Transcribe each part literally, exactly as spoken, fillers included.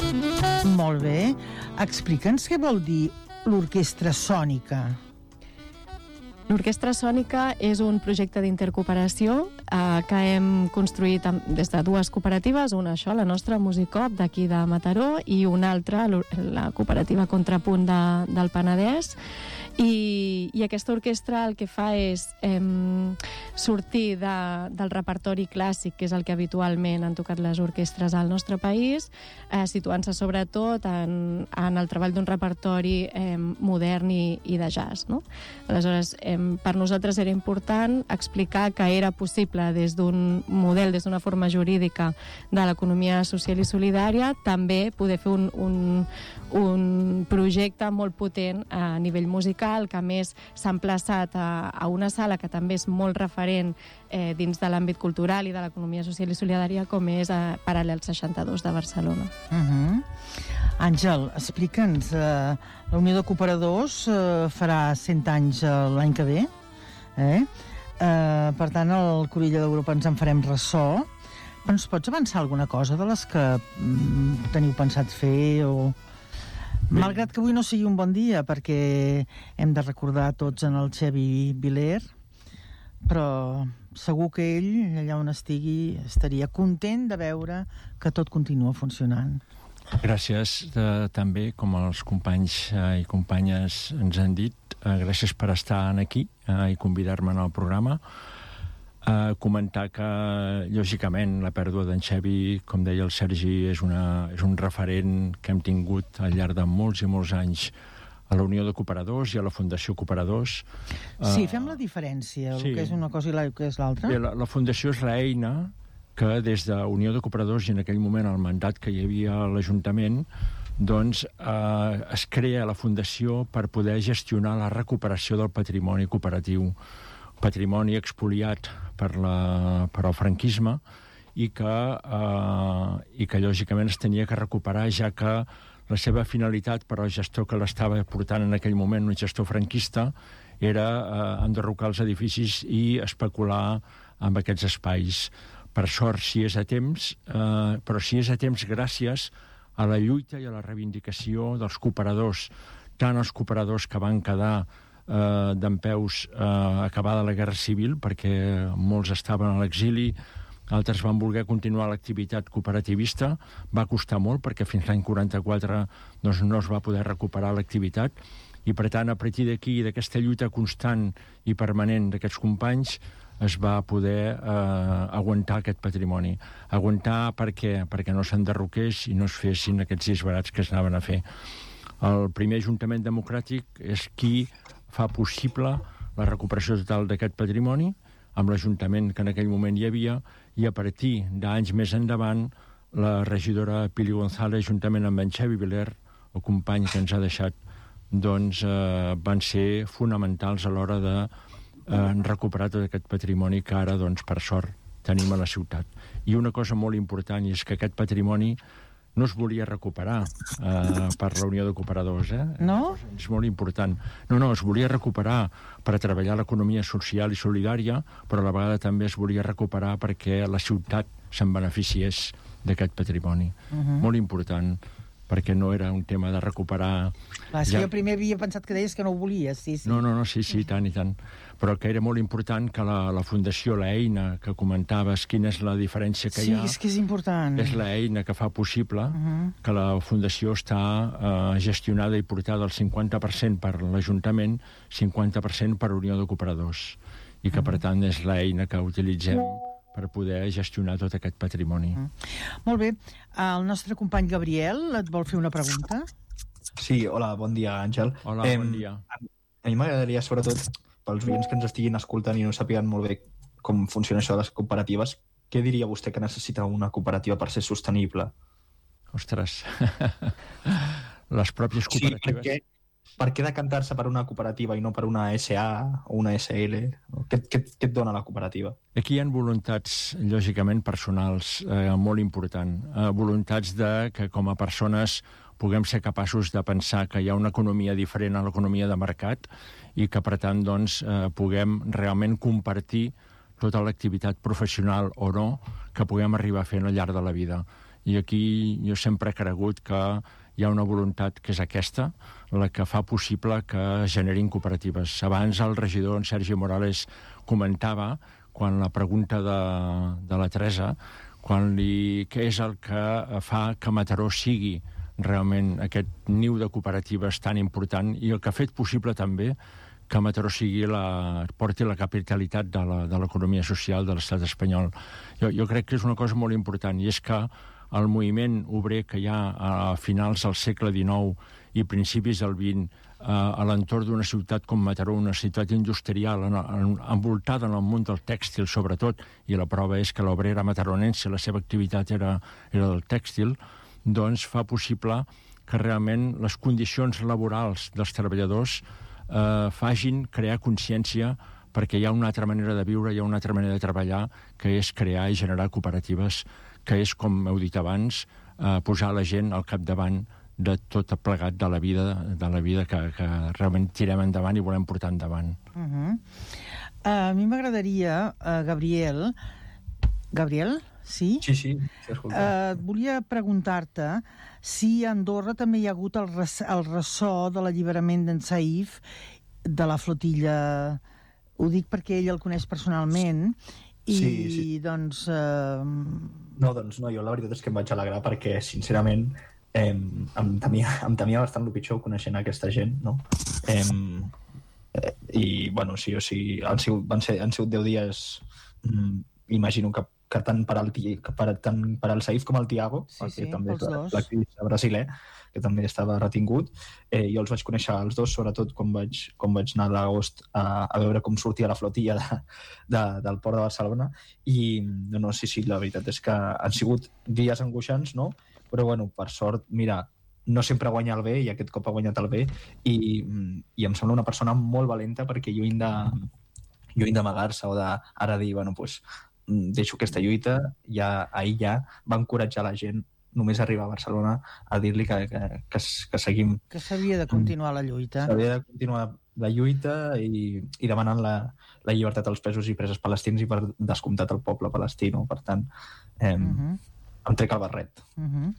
Molt bé. Explica'ns què vol dir l'orquestra sònica. L'Orquestra Sònica és un projecte d'intercooperació eh, que hem construït amb, des de dues cooperatives, una això, la nostra Musicop d'aquí de Mataró, i una altra, la cooperativa Contrapunt de, del Penedès. I, i aquesta orquestra el que fa és eh, sortir de, del repertori clàssic, que és el que habitualment han tocat les orquestres al nostre país, eh, situant-se sobretot en, en el treball d'un repertori eh, modern i, i de jazz, no? Aleshores, eh, per nosaltres era important explicar que era possible des d'un model, des d'una forma jurídica de l'economia social i solidària, també poder fer un, un, un projecte molt potent a nivell musical, que a més s'ha emplaçat a, a una sala que també és molt referent eh, dins de l'àmbit cultural i de l'economia social i solidària, com és a Paral·lel seixanta-dos de Barcelona. Uh-huh. Àngel, explica'ns, eh, la Unió de Cooperadors eh, farà cent anys eh, l'any que ve, eh? Eh, per tant, al Cruïlla d'Europa ens en farem ressò. Però ens pots avançar alguna cosa de les que mm, teniu pensat fer o... Bé. Malgrat que avui no sigui un bon dia, perquè hem de recordar tots en el Xevi Viler, però segur que ell, allà on estigui, estaria content de veure que tot continua funcionant. Gràcies eh, també, com els companys eh, i companyes ens han dit, eh, gràcies per estar aquí eh, i convidar-me al programa. Uh, comentar que, lògicament, la pèrdua d'en Xevi, com deia el Sergi, és, una, és un referent que hem tingut al llarg de molts i molts anys a la Unió de Cooperadors i a la Fundació Cooperadors. Sí, uh, fem la diferència, sí. El que és una cosa i el que és l'altra. Bé, la, la Fundació és l'eina que des de Unió de Cooperadors i en aquell moment el mandat que hi havia a l'Ajuntament, doncs eh, es crea la Fundació per poder gestionar la recuperació del patrimoni cooperatiu, patrimoni expoliat per, la, per el franquisme i que, eh, i que lògicament es tenia que recuperar, ja que la seva finalitat per al gestor que l'estava portant en aquell moment, un gestor franquista, era eh, enderrocar els edificis i especular amb aquests espais. Per sort, si és a temps, eh, però si és a temps gràcies a la lluita i a la reivindicació dels cooperadors, tant els cooperadors que van quedar Eh, dempeus eh, acabada la Guerra Civil, perquè molts estaven a l'exili, altres van voler continuar l'activitat cooperativista, va costar molt perquè fins l'any quaranta-quatre doncs, no es va poder recuperar l'activitat, i per tant a partir d'aquí, d'aquesta lluita constant i permanent d'aquests companys, es va poder eh, aguantar aquest patrimoni. Aguantar per què? Perquè no s'enderroqués i no es fessin aquests disbarats que es anaven a fer. El primer Ajuntament Democràtic és qui fa possible la recuperació total d'aquest patrimoni, amb l'Ajuntament que en aquell moment hi havia, i a partir d'anys més endavant, la regidora Pili González, juntament amb en Xevi Viler, el company que ens ha deixat, doncs eh, van ser fonamentals a l'hora de eh, recuperar tot aquest patrimoni que ara, doncs, per sort, tenim a la ciutat. I una cosa molt important és que aquest patrimoni no es volia recuperar eh, per la Unió de Cooperadors, eh? No? És molt important. No, no, es volia recuperar per a treballar l'economia social i solidària, però a la vegada també es volia recuperar perquè la ciutat se'n beneficiés d'aquest patrimoni. Uh-huh. Molt important, perquè no era un tema de recuperar... Clar, ja... Jo primer havia pensat que deies que no ho volies, sí, sí. No, no, no, sí, sí, tant i tant. Però que era molt important que la, la fundació, l'eina que comentaves, quina és la diferència que sí, hi ha... Sí, és que és important. És l'eina que fa possible uh-huh. que la fundació està eh, gestionada i portada al cinquanta per cent per l'Ajuntament, cinquanta per cent per Unió de Cooperadors. I que, uh-huh. per tant, és l'eina que utilitzem per poder gestionar tot aquest patrimoni. Mm. Molt bé. El nostre company Gabriel et vol fer una pregunta? Sí, hola, bon dia, Àngel. Hola, eh, bon dia. A, a mi m'agradaria, sobretot, pels oients que ens estiguin escoltant i no sàpiguen molt bé com funciona això de les cooperatives, què diria vostè que necessita una cooperativa per ser sostenible? Ostres, les pròpies cooperatives... Sí, perquè... Per què decantar-se per una cooperativa i no per una S A o una S L? Què, què, què et dona la cooperativa? Aquí hi ha voluntats, lògicament, personals, eh, molt important. Eh, voluntats de que, com a persones, puguem ser capaços de pensar que hi ha una economia diferent a l'economia de mercat i que, per tant, doncs, eh, puguem realment compartir tota l'activitat professional o no que puguem arribar a fer al llarg de la vida. I aquí jo sempre he cregut que hi ha una voluntat que és aquesta, la que fa possible que generin cooperatives. Abans el regidor, en Sergi Morales, comentava, quan la pregunta de, de la Teresa, quan li, què és el que fa que Mataró sigui realment aquest niu de cooperatives tan important i el que ha fet possible també que Mataró sigui la, porti la capitalitat de la, de l'economia social de l'estat espanyol. Jo, jo crec que és una cosa molt important, i és que el moviment obrer que hi ha a finals del segle dinou i principis del vint eh, a l'entorn d'una ciutat com Mataró, una ciutat industrial en, en, envoltada en el món del tèxtil sobretot, i la prova és que l'obrera mataronense, la seva activitat era, era del tèxtil, doncs fa possible que realment les condicions laborals dels treballadors eh, facin crear consciència, perquè hi ha una altra manera de viure, hi ha una altra manera de treballar, que és crear i generar cooperatives, que és, com heu dit abans, eh, posar la gent al capdavant de tot plegat de la vida, de la vida que, que realment tirem endavant i volem portar endavant. Uh -huh. uh, a mi m'agradaria, uh, Gabriel... Gabriel? Sí? Sí, sí, sí, escolta. Uh, volia preguntar-te si a Andorra també hi ha hagut el, res, el ressò de l'alliberament d'en Saif, de la flotilla. Ho dic perquè ell el coneix personalment, i sí, sí. doncs... Uh... No, doncs no, jo la veritat és que em vaig alegrar perquè, sincerament, eh, em, temia, em temia bastant el pitjor coneixent aquesta gent, no? Eh, eh, I, bueno, sí, o sigui, han sigut, van ser, han sigut deu dies, mm, imagino que que tant per al, que per, tant per al Saif com al Tiago, sí, que sí, també és dos. l'activista brasiler, que també estava retingut. Eh, jo els vaig conèixer els dos, sobretot quan vaig, quan vaig anar a l'agost a, a veure com sortia la flotilla de, de, del port de Barcelona. I no, no, sí, sí, la veritat és que han sigut dies angoixants, no? Però, bueno, per sort, mira, no sempre guanya el bé, i aquest cop ha guanyat el bé, i, i em sembla una persona molt valenta, perquè lluny de, lluny d'amagar-se o d'ara dir, bueno, doncs, deixo aquesta lluita, ja, ahir ja va encoratjar la gent només arribar a Barcelona a dir-li que, que, que, que seguim... Que s'havia de continuar la lluita. S'havia de continuar la lluita i, i demanant la, la llibertat als presos i preses palestins i per descomptat el poble palestí, no? Per tant, eh, uh -huh. em trec el barret. Uh -huh.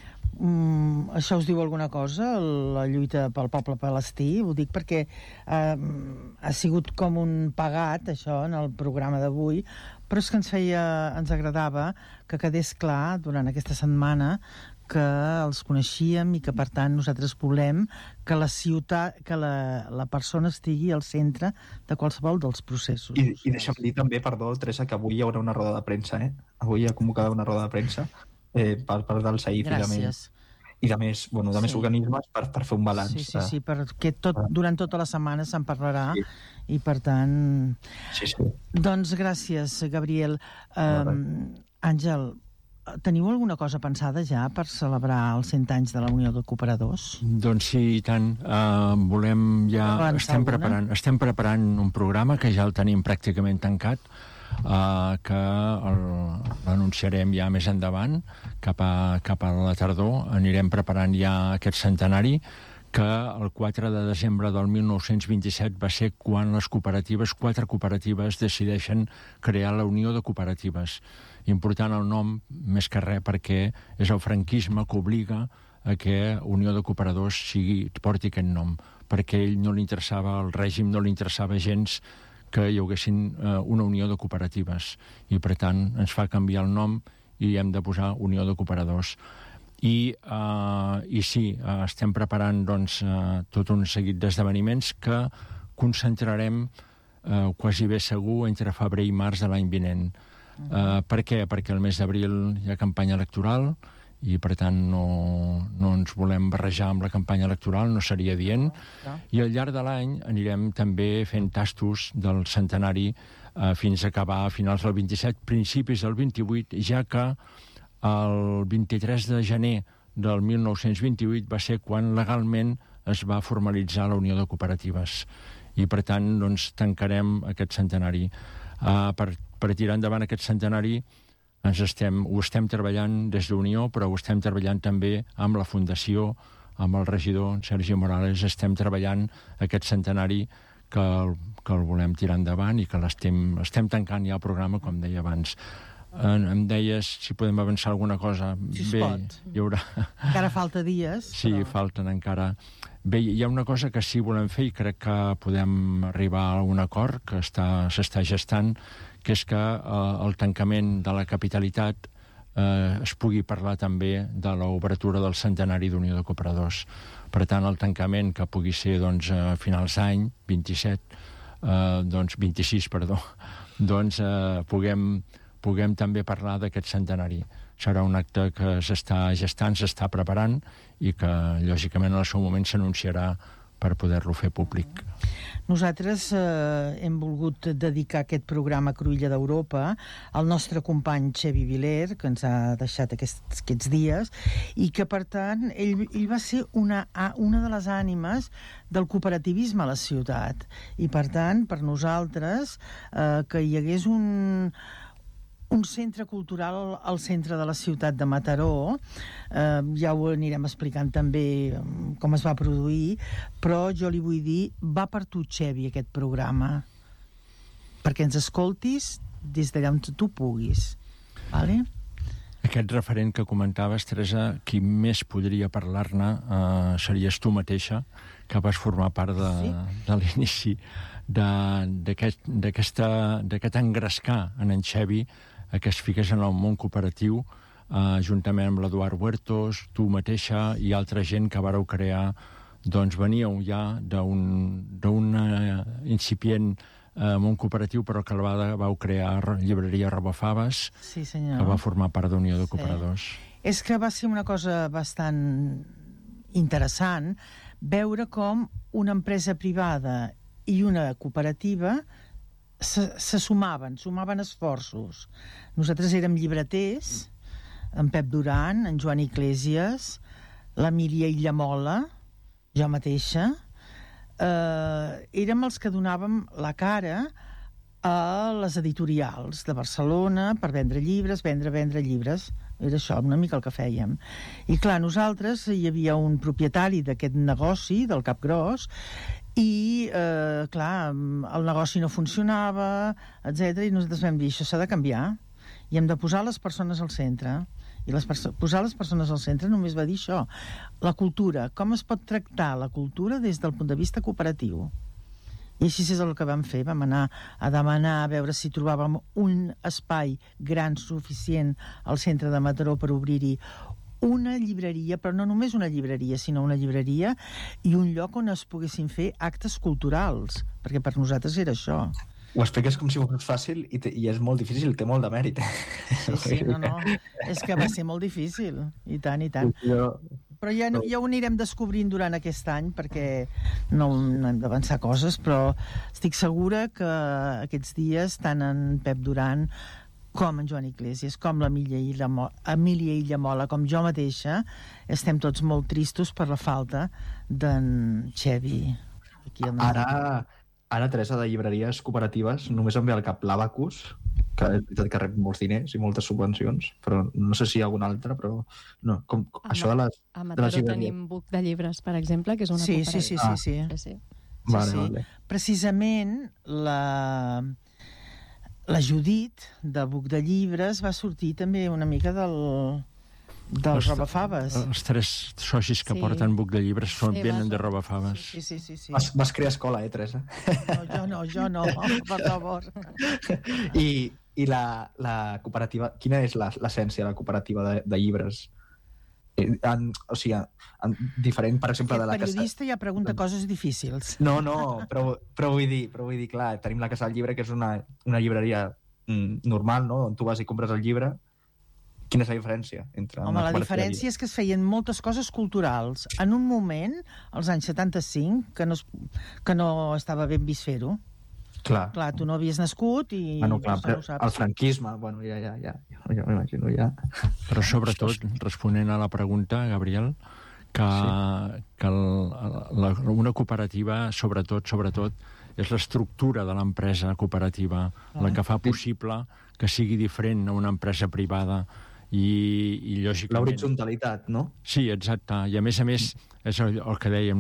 Mm, això us diu alguna cosa, la lluita pel poble palestí? Ho dic perquè eh, ha sigut com un pagat, això, en el programa d'avui, però és que ens feia, ens agradava que quedés clar durant aquesta setmana que els coneixíem i que, per tant, nosaltres volem que la ciutat, que la, la persona estigui al centre de qualsevol dels processos. I, i deixa'm dir també, perdó, Teresa, que avui hi haurà una roda de premsa, eh? Avui hi ha convocada una roda de premsa eh, per part del Saif i de més, i de més, bueno, de sí. més organismes per, per fer un balanç. Sí, sí, sí, perquè tot, durant tota la setmana se'n parlarà, sí. I per tant... Sí, sí. Doncs gràcies, Gabriel. Um, Àngel, teniu alguna cosa pensada ja per celebrar els cent anys de la Unió de Cooperadors? Doncs sí, i tant. Uh, volem ja... Estem preparant, estem preparant un programa que ja el tenim pràcticament tancat, Uh, que l'anunciarem ja més endavant, cap a, cap a la tardor. Anirem preparant ja aquest centenari, que el quatre de desembre del mil nou-cents vint-i-set va ser quan les cooperatives, quatre cooperatives, decideixen crear la Unió de Cooperatives. Important el nom, més que res, perquè és el franquisme que obliga a que Unió de Cooperadors sigui, porti aquest nom, perquè a ell no li interessava, el règim no li interessava gens que hi haguessin eh, una unió de cooperatives, i per tant ens fa canviar el nom i hem de posar Unió de Cooperadors. I, eh, i sí, eh, estem preparant doncs, eh, tot un seguit d'esdeveniments que concentrarem eh, quasi bé segur entre febrer i març de l'any vinent. Eh, per què? Perquè el mes d'abril hi ha campanya electoral, i per tant no, no ens volem barrejar amb la campanya electoral, no seria dient, i al llarg de l'any anirem també fent tastos del centenari eh, fins a acabar a finals del vint-i-set, principis del vint-i-vuit, ja que el vint-i-tres de gener del mil nou-cents vint-i-vuit va ser quan legalment es va formalitzar la Unió de Cooperatives, i per tant doncs, tancarem aquest centenari. Uh, per, per tirar endavant aquest centenari ens estem, ho estem treballant des d'Unió, però ho estem treballant també amb la Fundació, amb el regidor Sergi Morales, estem treballant aquest centenari que el, que el volem tirar endavant i que l'estem estem tancant ja el programa, com deia abans. em deies si podem avançar alguna cosa. Si es Bé, pot. hi haurà... Encara falta dies. Sí, però... falten encara. Bé, hi ha una cosa que sí volem fer i crec que podem arribar a un acord que s'està gestant, que és que eh, el tancament de la capitalitat eh, es pugui parlar també de l'obertura del centenari d'Unió de Cooperadors. Per tant, el tancament que pugui ser doncs, a finals d'any, vint-i-set, eh, doncs vint-i-sis, perdó, doncs eh, puguem, puguem també parlar d'aquest centenari. Serà un acte que s'està gestant, s'està preparant i que, lògicament, en el seu moment s'anunciarà per poder-lo fer públic. Nosaltres eh, hem volgut dedicar aquest programa Cruïlla d'Europa al nostre company Xevi Viler, que ens ha deixat aquests, aquests dies, i que, per tant, ell, ell va ser una, una de les ànimes del cooperativisme a la ciutat. I, per tant, per nosaltres, eh, que hi hagués un... un centre cultural al centre de la ciutat de Mataró, eh, ja ho anirem explicant també com es va produir, però jo li vull dir, va per tu, Xevi, aquest programa, perquè ens escoltis des d'allà on tu puguis. Vale? Aquest referent que comentaves, Teresa, qui més podria parlar-ne eh, series tu mateixa, que vas formar part de, sí? de l'inici d'aquest aquest engrescar en en Xevi, que es fiqués en el món cooperatiu, eh, juntament amb l'Eduard Huertos, tu mateixa i altra gent que vareu crear, doncs veníeu ja d'un incipient eh, món cooperatiu, però que la vau crear llibreria Robafaves, sí, senyor. Que va formar part d'Unió de Cooperadors. Sí. És que va ser una cosa bastant interessant veure com una empresa privada i una cooperativa se, se sumaven, sumaven esforços. Nosaltres érem llibreters, en Pep Duran, en Joan Iglesias, l'Emília Illamola, jo mateixa, eh, érem els que donàvem la cara a les editorials de Barcelona per vendre llibres, vendre, vendre llibres. Era això, una mica el que fèiem. I clar, nosaltres, hi havia un propietari d'aquest negoci, del Capgròs, i, eh, clar, el negoci no funcionava, etcètera, i nosaltres vam dir, això s'ha de canviar, i hem de posar les persones al centre. I les posar les persones al centre només va dir això, la cultura, com es pot tractar la cultura des del punt de vista cooperatiu. I així és el que vam fer, vam anar a demanar a veure si trobàvem un espai gran suficient al centre de Mataró per obrir-hi una llibreria, però no només una llibreria, sinó una llibreria i un lloc on es poguessin fer actes culturals, perquè per nosaltres era això. Ho expliques com si fos fàcil i, te, i és molt difícil, té molt de mèrit. Sí, sí, no, no. És que va ser molt difícil, i tant, i tant. Jo... Però ja, ja ho anirem descobrint durant aquest any, perquè no, no hem d'avançar coses, però estic segura que aquests dies, tant en Pep Duran com en Joan Iglesias, com l'Emília Illamola, com jo mateixa, estem tots molt tristos per la falta d'en Xevi. Aquí ara, ara, Teresa, de llibreries cooperatives, només em ve al cap l'Abacus, que és veritat que rep molts diners i moltes subvencions, però no sé si hi ha alguna altra, però no, com, a això de les, a Mataró tenim Buc de Llibres, per exemple, que és una sí, cooperativa. Sí, sí, sí. sí. sí, sí. Vale, sí, sí. Vale. Precisament la, la Judit de Buc de Llibres va sortir també una mica del, dels Robafaves. Els tres socis que sí. porten Buc de Llibres són, sí, venen vas... de Robafaves. Sí, sí, sí. sí. Vas, vas crear escola, eh, Teresa? No, jo no, jo no, per favor. I, i la, la cooperativa, quina és l'essència de la cooperativa de, de llibres? En, o sigui, en, diferent, per exemple, Aquest de la casa... El periodista ja pregunta coses difícils. No, no, però, però, vull dir, però vull dir, clar, tenim la Casa del Llibre, que és una, una llibreria mm, normal, no?, on tu vas i compres el llibre. Quina és la diferència? Entre Home, la diferència és que es feien moltes coses culturals. En un moment, als anys setanta-cinc, que no, es, que no estava ben vist fer-ho. Clar. Clar, tu no havies nascut i... Bueno, clar, no però el franquisme, bueno, ja, ja, ja, ja m'imagino, ja... Però sobretot, responent a la pregunta, Gabriel, que, sí. que el, la, una cooperativa, sobretot, sobretot, és l'estructura de l'empresa cooperativa, ah, la que fa possible que sigui diferent a una empresa privada i, i lògicament... L'horitzonalitat, no? Sí, exacte. I a més a més, és el, el que dèiem,